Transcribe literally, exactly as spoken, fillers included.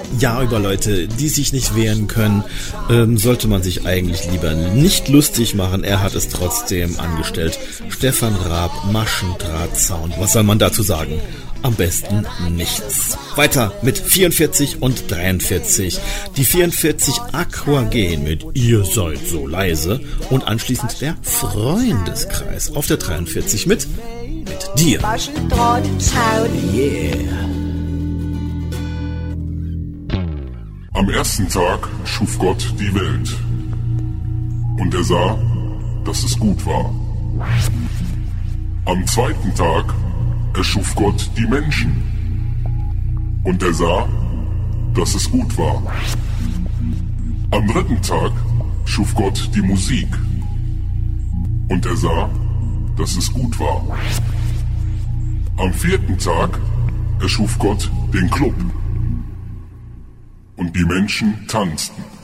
Ja, über Leute, die sich nicht wehren können, ähm, sollte man sich eigentlich lieber nicht lustig machen. Er hat es trotzdem angestellt. Stefan Raab, Maschendrahtzaun. Was soll man dazu sagen? Am besten nichts. Weiter mit vierundvierzig und dreiundvierzig. Die vierundvierzig Aquagen mit Ihr seid so leise. Und anschließend der Freundeskreis auf der dreiundvierzig mit Mit dir. Yeah. Am ersten Tag schuf Gott die Welt. Und er sah, dass es gut war. Am zweiten Tag erschuf Gott die Menschen. Und er sah, dass es gut war. Am dritten Tag schuf Gott die Musik. Und er sah, dass es gut war. Am vierten Tag erschuf Gott den Club. Und die Menschen tanzten.